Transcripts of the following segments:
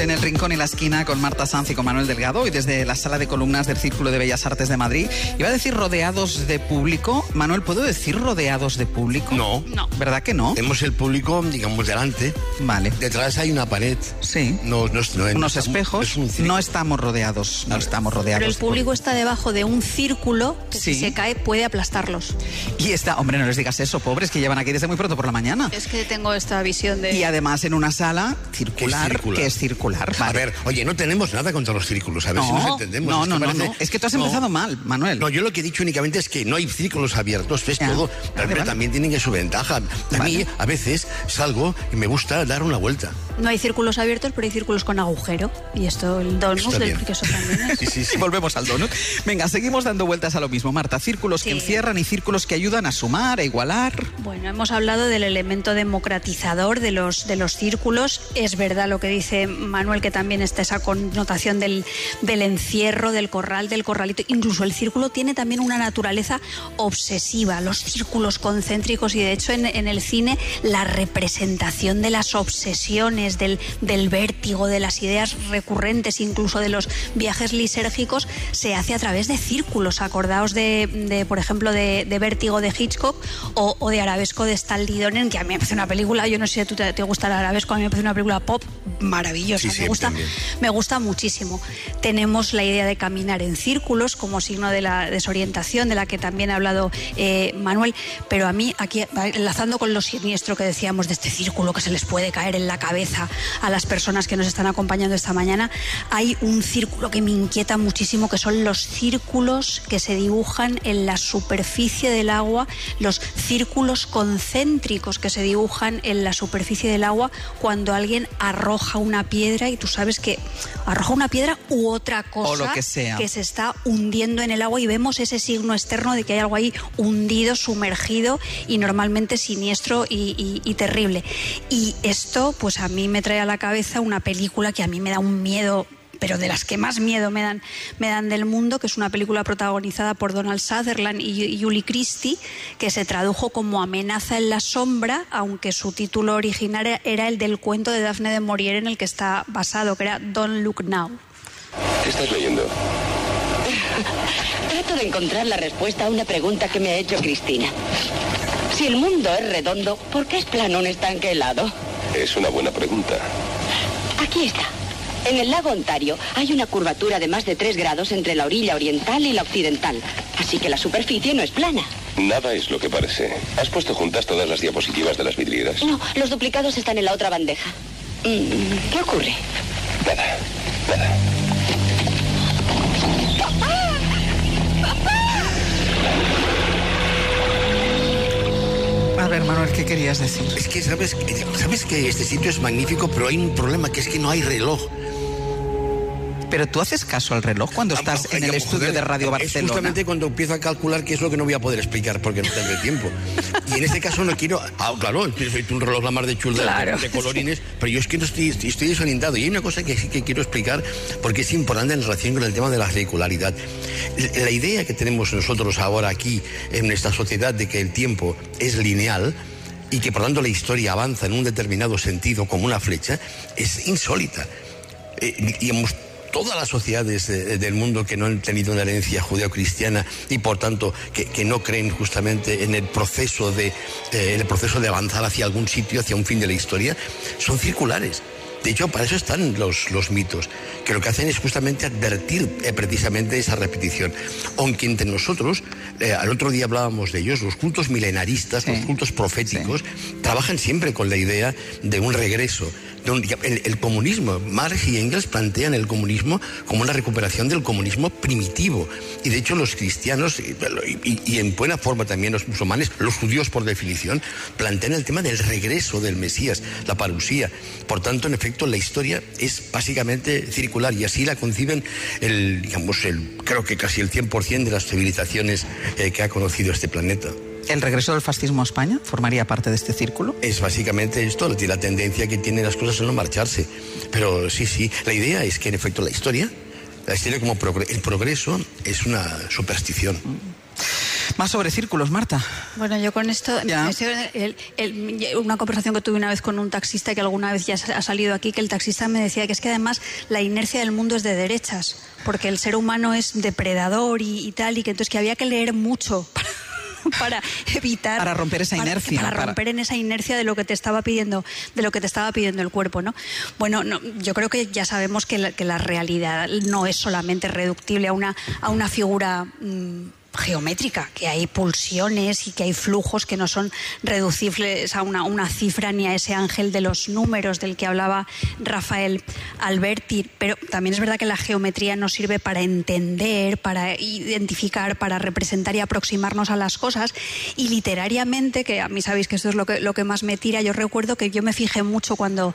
en El Rincón y la Esquina con Marta Sanz y con Manuel Delgado, y desde la Sala de Columnas del Círculo de Bellas Artes de Madrid. Iba a decir rodeados de público. Manuel, ¿puedo decir rodeados de público? No. ¿Verdad que no? Tenemos el público, digamos, delante. Vale. Detrás hay una pared. Sí. Unos espejos. No estamos rodeados. No estamos rodeados. Pero el público está debajo de un círculo que si se cae puede aplastarlos. Y está, hombre, no les digas eso, pobres, que llevan aquí desde muy pronto por la mañana. Es que tengo esta visión de... Y además en una sala circular, que es circular. Vale. A ver, oye, no tenemos nada contra los círculos, a ver si nos entendemos. No. Es que tú has empezado mal, Manuel. No, yo lo que he dicho únicamente es que no hay círculos abiertos, ves todo, pero también tienen que su ventaja. A mí, a veces, salgo y me gusta dar una vuelta. No hay círculos abiertos, pero hay círculos con agujero. Y esto, el donut del queso también es. Sí, volvemos al donut. Venga, seguimos dando vueltas a lo mismo, Marta. Círculos que encierran y círculos que ayudan a sumar, a igualar. Bueno, hemos hablado del elemento democratizador de los círculos. Es verdad lo que dice Manuel, que también está esa connotación del encierro, del corral, del corralito. Incluso el círculo tiene también una naturaleza obsesiva, los círculos concéntricos, y de hecho en el cine la representación de las obsesiones, del vértigo, de las ideas recurrentes, incluso de los viajes lisérgicos, se hace a través de círculos. Acordaos por ejemplo, de Vértigo de Hitchcock o de Arabesco de Stanley Donen, que a mí me parece una película, yo no sé si a tú te gusta el Arabesco, a mí me parece una película pop maravillosa, me gusta muchísimo. Tenemos la idea de caminar en círculos como signo de la desorientación, de la que también ha hablado Manuel, pero a mí, aquí enlazando con lo siniestro que decíamos de este círculo que se les puede caer en la cabeza a las personas que nos están acompañando esta mañana, hay un círculo que me inquieta muchísimo, que son los círculos que se dibujan en la superficie del agua, los círculos concéntricos que se dibujan en la superficie del agua cuando alguien arroja una piedra, y tú sabes que arroja una piedra u otra cosa, o lo que sea, que se está hundiendo en el agua, y vemos ese signo externo de que hay algo ahí hundido, sumergido y normalmente siniestro y terrible. Y esto pues a mí me trae a la cabeza una película que a mí me da un miedo, pero de las que más miedo me dan del mundo, que es una película protagonizada por Donald Sutherland y Julie Christie, que se tradujo como Amenaza en la sombra, aunque su título original era el del cuento de Daphne de Maurier en el que está basado, que era Don't Look Now. ¿Qué estás leyendo? Trato de encontrar la respuesta a una pregunta que me ha hecho Cristina. Si el mundo es redondo, ¿por qué es plano un estanque helado? Es una buena pregunta. Aquí está. En el lago Ontario hay una curvatura de más de 3 grados entre la orilla oriental y la occidental. Así que la superficie no es plana. Nada es lo que parece. ¿Has puesto juntas todas las diapositivas de las vidrieras? No, los duplicados están en la otra bandeja. ¿Qué ocurre? Nada. A ver, Manuel, ¿qué querías decir? Es que sabes que este sitio es magnífico, pero hay un problema, que es que no hay reloj. Pero tú haces caso al reloj cuando estás en el estudio de Radio Barcelona. Es justamente cuando empiezo a calcular qué es lo que no voy a poder explicar porque no tengo tiempo. Y en este caso no quiero... claro, soy un reloj la mar de chulo, claro, de colorines, pero yo es que no estoy desorientado. Y hay una cosa que sí que quiero explicar porque es importante en relación con el tema de la regularidad. La idea que tenemos nosotros ahora aquí en esta sociedad de que el tiempo es lineal y que por tanto la historia avanza en un determinado sentido como una flecha, es insólita. Digamos, todas las sociedades del mundo que no han tenido una herencia judeocristiana y por tanto que no creen justamente en el proceso de avanzar hacia algún sitio, hacia un fin de la historia, son circulares. De hecho, para eso están los mitos, que lo que hacen es justamente advertir precisamente esa repetición. Aunque entre nosotros, al otro día hablábamos de ellos, los cultos milenaristas, los cultos proféticos, trabajan siempre con la idea de un regreso. El comunismo, Marx y Engels plantean el comunismo como una recuperación del comunismo primitivo. Y de hecho los cristianos, y en buena forma también los musulmanes, los judíos por definición, plantean el tema del regreso del Mesías, la parusía. Por tanto, en efecto, la historia es básicamente circular y así la conciben creo que casi el 100% de las civilizaciones que ha conocido este planeta. ¿El regreso del fascismo a España formaría parte de este círculo? Es básicamente esto, la tendencia que tienen las cosas a no marcharse. Pero sí, la idea es que en efecto la historia como el progreso es una superstición. Más sobre círculos, Marta. Bueno, yo con esto, una conversación que tuve una vez con un taxista que alguna vez ya ha salido aquí, que el taxista me decía que es que además la inercia del mundo es de derechas, porque el ser humano es depredador y tal, y que entonces que había que leer mucho para evitar, para romper esa inercia, para romper en esa inercia de lo que te estaba pidiendo el cuerpo, ¿no? Bueno, no, yo creo que ya sabemos que la realidad no es solamente reductible a una figura geométrica, que hay pulsiones y que hay flujos que no son reducibles a una cifra ni a ese ángel de los números del que hablaba Rafael Alberti, pero también es verdad que la geometría nos sirve para entender, para identificar, para representar y aproximarnos a las cosas, y literariamente, que a mí sabéis que esto es lo que más me tira, yo recuerdo que yo me fijé mucho cuando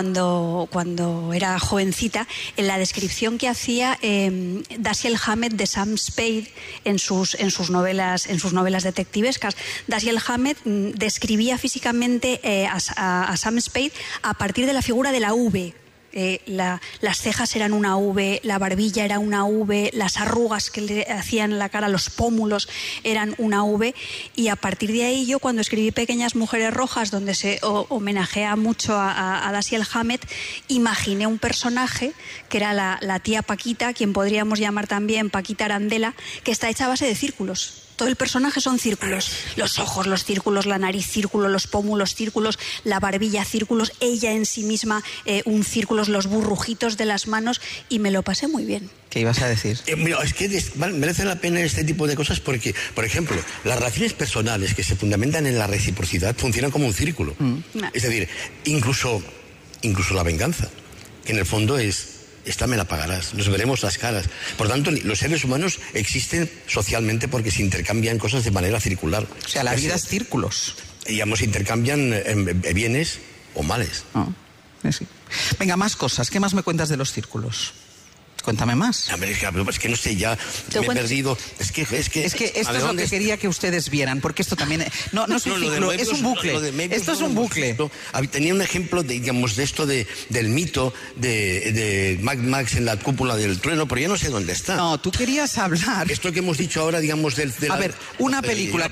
era jovencita en la descripción que hacía Dashiell Hammett de Sam Spade en sus novelas detectivescas. Dashiell Hammett describía físicamente a Sam Spade a partir de la figura de la V. Las cejas eran una V, la barbilla era una V, las arrugas que le hacían la cara, los pómulos eran una V, y a partir de ahí yo, cuando escribí Pequeñas Mujeres Rojas, donde se homenajea mucho a Dashiell Hammett, imaginé un personaje que era la tía Paquita, quien podríamos llamar también Paquita Arandela, que está hecha a base de círculos. Todo el personaje son círculos. Los ojos, los círculos, la nariz, círculos, los pómulos, círculos, la barbilla, círculos, ella en sí misma, un círculo, los burrujitos de las manos, y me lo pasé muy bien. ¿Qué ibas a decir? Mira, es que merece la pena este tipo de cosas porque, por ejemplo, las relaciones personales que se fundamentan en la reciprocidad funcionan como un círculo. Es decir, incluso la venganza, que en el fondo es: esta me la pagarás, nos veremos las caras. Por tanto, los seres humanos existen socialmente porque se intercambian cosas de manera circular. O sea, la vida es círculos. Digamos, intercambian bienes o males. Sí. Venga, más cosas. ¿Qué más me cuentas de los círculos? Cuéntame más. Es que no sé, ya me he perdido. Es que esto es lo que quería que ustedes vieran, porque esto también no es un ciclo, es un bucle. Esto es un bucle. Tenía un ejemplo de esto del mito de Mad Max en la cúpula del trueno, pero ya no sé dónde está. No, tú querías hablar. Esto que hemos dicho ahora, digamos, a ver, una película,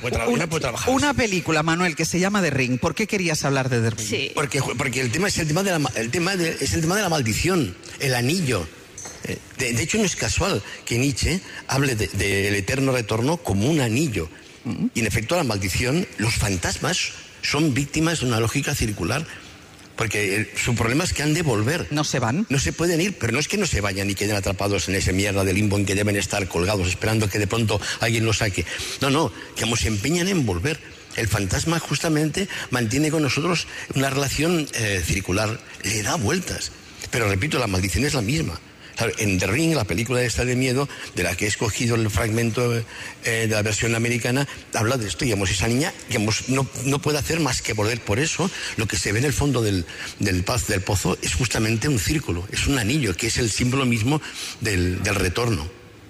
Manuel, que se llama The Ring. ¿Por qué querías hablar de The Ring? Sí. Porque el tema es el tema de la maldición, el anillo. De hecho, no es casual que Nietzsche hable del eterno retorno como un anillo. Y en efecto, la maldición, los fantasmas son víctimas de una lógica circular. Porque su problema es que han de volver. ¿No se van? No se pueden ir, pero no es que no se vayan y queden atrapados en esa mierda de limbo en que deben estar colgados, esperando que de pronto alguien los saque. No, que se empeñan en volver. El fantasma justamente mantiene con nosotros una relación circular, le da vueltas. Pero repito, la maldición es la misma. En The Ring, la película esta de miedo, de la que he escogido el fragmento de la versión americana, habla de esto. Digamos, esa niña no puede hacer más que volver. Por eso, lo que se ve en el fondo del pozo es justamente un círculo, es un anillo, que es el símbolo mismo del retorno.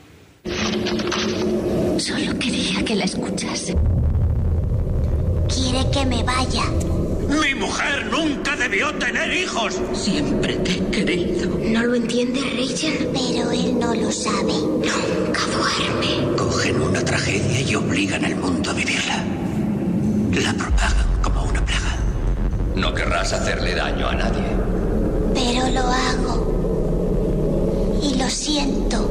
Solo quería que la escuchase. Quiere que me vaya. ¡Mi mujer nunca debió tener hijos! Siempre te he querido. ¿No lo entiende, Rachel? Pero él no lo sabe. Nunca duerme. Cogen una tragedia y obligan al mundo a vivirla. La propagan como una plaga. No querrás hacerle daño a nadie. Pero lo hago. Y lo siento.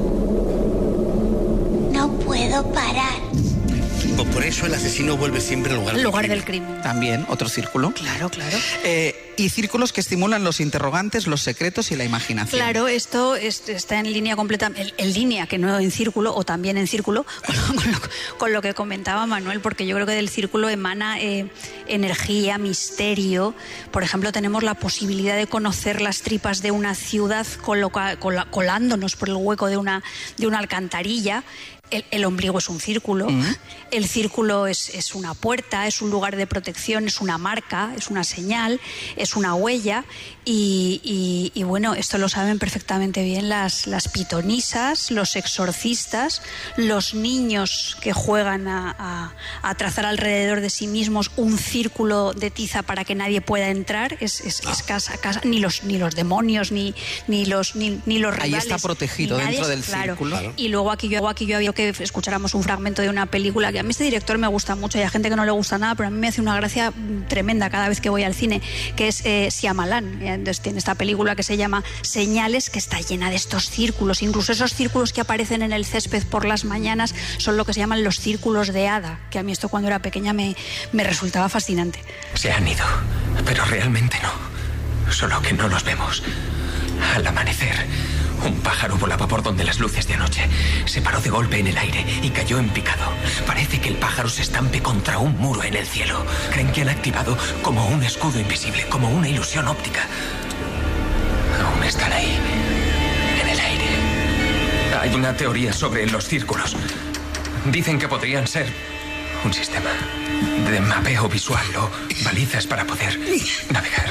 No puedo parar. Por eso el asesino vuelve siempre al lugar del crimen. También, otro círculo. Claro. Y círculos que estimulan los interrogantes, los secretos y la imaginación. Claro, esto está en línea completa, en línea, que no en círculo, o también en círculo, con lo que comentaba Manuel, porque yo creo que del círculo emana energía, misterio. Por ejemplo, tenemos la posibilidad de conocer las tripas de una ciudad colándonos por el hueco de una alcantarilla. El ombligo es un círculo, el círculo es una puerta, es un lugar de protección, es una marca, es una señal, es una huella, y bueno, esto lo saben perfectamente bien las pitonisas, los exorcistas, los niños que juegan a trazar alrededor de sí mismos un círculo de tiza para que nadie pueda entrar, es casa, ni los demonios, ni los rivales. Ahí está protegido dentro del círculo. Y luego aquí yo había que escucháramos un fragmento de una película que a mí este director me gusta mucho y hay gente que no le gusta nada, pero a mí me hace una gracia tremenda cada vez que voy al cine, que es Shyamalan. Entonces tiene esta película que se llama Señales, que está llena de estos círculos, incluso esos círculos que aparecen en el césped por las mañanas son lo que se llaman los círculos de hada, que a mí esto cuando era pequeña me resultaba fascinante. Se han ido, pero realmente no, solo que no los vemos. Al amanecer, un pájaro volaba por donde las luces de anoche. Se paró de golpe en el aire y cayó en picado. Parece que el pájaro se estampe contra un muro en el cielo. Creen que han activado como un escudo invisible, como una ilusión óptica. Aún están ahí, en el aire. Hay una teoría sobre los círculos. Dicen que podrían ser un sistema de mapeo visual o balizas para poder navegar.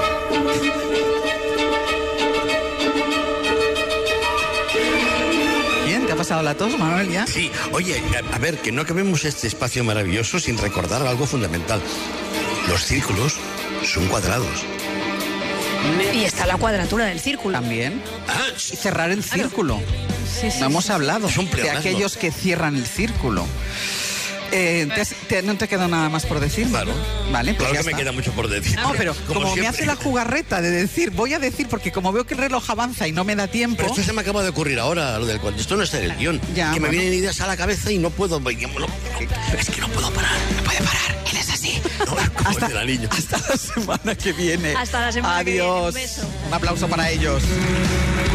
Bien, ¿te ha pasado la tos, Manuel, ya? Sí, oye, a ver, que no acabemos este espacio maravilloso sin recordar algo fundamental. Los círculos son cuadrados. Y está la cuadratura del círculo. También. Y cerrar el círculo. Sí, sí, no hemos sí, hablado Es un de pleonasmo. aquellos que cierran el círculo. ¿No te queda nada más por decir? Claro. Vale, pues Claro ya que me está. queda mucho por decir. No, pero como me siempre. hace la jugarreta de decir, voy a decir, porque como veo que el reloj avanza y no me da tiempo... Pero esto se me acaba de ocurrir ahora, lo del cuento. Esto no está en el guión. Ya, que me bueno. vienen ideas a la cabeza y no puedo... Es que no puedo parar. No puede parar. Él es así. No, es como el de la niña. Hasta la semana que viene. Hasta la semana que viene. Un Adiós. beso. Un aplauso para ellos.